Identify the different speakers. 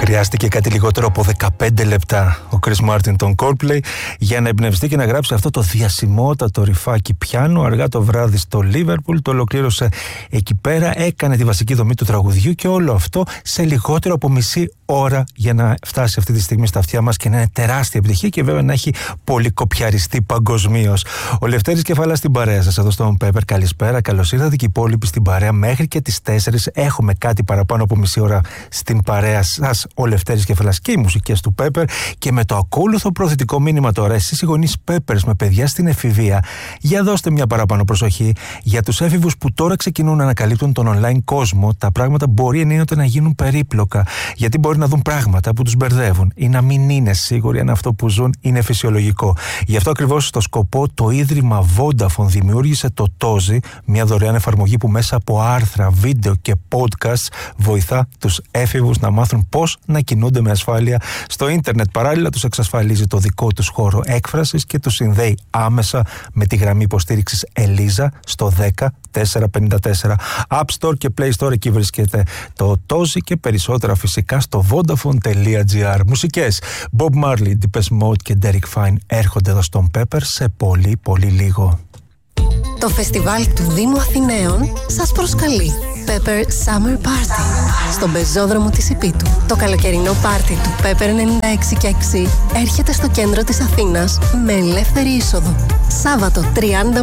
Speaker 1: Χρειάστηκε κάτι λιγότερο από 15 λεπτά ο Chris Martin των Coldplay για να εμπνευστεί και να γράψει αυτό το διασημότατο ρυφάκι πιάνο. Αργά το βράδυ στο Liverpool, το ολοκλήρωσε εκεί πέρα, έκανε τη βασική δομή του τραγουδιού και όλο αυτό σε λιγότερο από μισή ώρα για να φτάσει αυτή τη στιγμή στα αυτιά μας και να είναι τεράστια επιτυχία και βέβαια να έχει πολυκοπιαριστεί παγκοσμίως. Ο Λευτέρης Κεφαλάς στην παρέα σας εδώ στον Pepper. Καλησπέρα, καλώς ήρθατε και οι υπόλοιποι στην παρέα μέχρι και τις 4. Έχουμε κάτι παραπάνω από μισή ώρα στην παρέα σας, ο Λευτέρης Κεφαλάς και οι μουσικές του Pepper. Και με το ακόλουθο προθετικό μήνυμα τώρα, εσείς οι γονείς Peppers με παιδιά στην εφηβεία, για δώστε μια παραπάνω προσοχή. Για τους έφηβους που τώρα ξεκινούν να ανακαλύπτουν τον online κόσμο, τα πράγματα μπορεί ενίοτε να γίνουν περίπλοκα. Γιατί μπορεί να δουν πράγματα που τους μπερδεύουν ή να μην είναι σίγουροι αν αυτό που ζουν είναι φυσιολογικό. Γι' αυτό ακριβώς στο σκοπό το Ίδρυμα Vodafone δημιούργησε το Tozi, μια δωρεάν εφαρμογή που μέσα από άρθρα, βίντεο και podcasts βοηθά τους έφηβους να μάθουν πώς να κινούνται με ασφάλεια στο ίντερνετ. Παράλληλα τους εξασφαλίζει το δικό τους χώρο έκφρασης και τους συνδέει άμεσα με τη γραμμή υποστήριξης Eliza στο 10454. App Store και Play Store, εκεί βρίσκεται το Tozi και περισσότερα φυσικά στο vodafone.gr. Μουσικές Bob Marley, Depeche Mode και Derek Fine έρχονται εδώ στον Pepper σε πολύ πολύ λίγο.
Speaker 2: Το φεστιβάλ του Δήμου Αθηναίων σας προσκαλεί. Pepper Summer Party στον πεζόδρομο της Επίτου. Το καλοκαιρινό πάρτι του Pepper 96 και 6 έρχεται στο κέντρο της Αθήνας με ελεύθερη είσοδο. Σάββατο 30